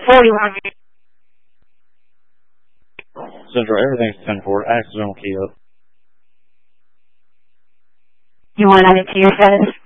Central, everything's 10-4. Accidental key up. You want to add it to your status?